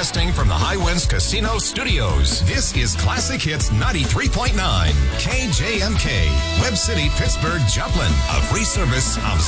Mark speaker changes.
Speaker 1: Broadcasting from the Highwinds Casino Studios, this is Classic Hits 93.9 KJMK, Web City, Pittsburgh, Joplin, a free service of